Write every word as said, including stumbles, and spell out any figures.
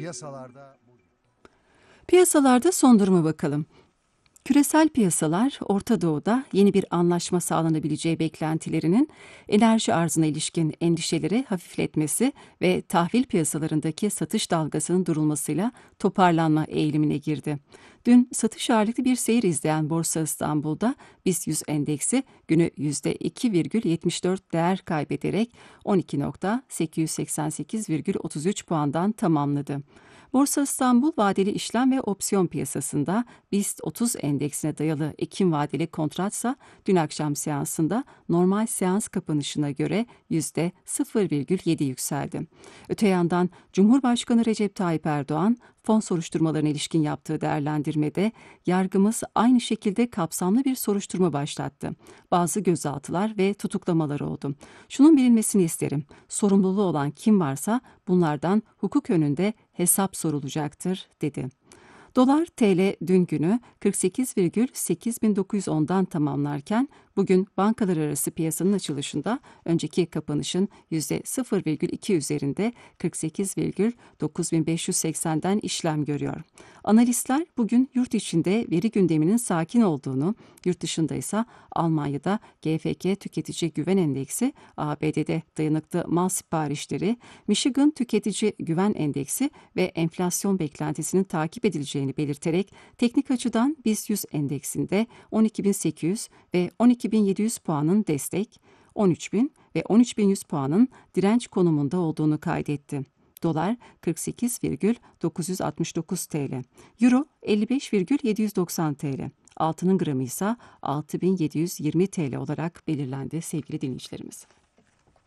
Piyasalarda Piyasalarda son duruma bakalım. Küresel piyasalar, Orta Doğu'da yeni bir anlaşma sağlanabileceği beklentilerinin enerji arzına ilişkin endişeleri hafifletmesi ve tahvil piyasalarındaki satış dalgasının durulmasıyla toparlanma eğilimine girdi. Dün satış ağırlıklı bir seyir izleyen Borsa İstanbul'da BIST yüz endeksi günü yüzde iki virgül yetmiş dört değer kaybederek on iki bin sekiz yüz seksen sekiz virgül otuz üç puandan tamamladı. Borsa İstanbul vadeli işlem ve opsiyon piyasasında BIST otuz endeksine dayalı Ekim vadeli kontratsa dün akşam seansında normal seans kapanışına göre yüzde sıfır virgül yedi yükseldi. Öte yandan Cumhurbaşkanı Recep Tayyip Erdoğan fon soruşturmalarına ilişkin yaptığı değerlendirmede yargımız aynı şekilde kapsamlı bir soruşturma başlattı. Bazı gözaltılar ve tutuklamalar oldu. Şunun bilinmesini isterim. Sorumluluğu olan kim varsa bunlardan hukuk önünde hesap sorulacaktır, dedi. Dolar T L dün günü kırk sekiz virgül sekiz bin dokuz yüz ondan tamamlarken bugün bankalar arası piyasanın açılışında önceki kapanışın yüzde sıfır virgül iki üzerinde kırk sekiz virgül dokuz bin beş yüz seksenden işlem görüyor. Analistler bugün yurt içinde veri gündeminin sakin olduğunu, yurt dışında ise Almanya'da G F K Tüketici Güven Endeksi, A B D'de dayanıklı mal siparişleri, Michigan Tüketici Güven Endeksi ve enflasyon beklentisinin takip edileceğini belirterek teknik açıdan BIST yüz endeksinde on iki bin sekiz yüz ve on iki bin yedi yüz puanın destek, on üç bin ve on üç bin yüz puanın direnç konumunda olduğunu kaydetti. Dolar kırk sekiz virgül dokuz yüz altmış dokuz T L, Euro elli beş virgül yedi yüz doksan T L, altının gramı ise altı bin yedi yüz yirmi T L olarak belirlendi sevgili dinleyicilerimiz.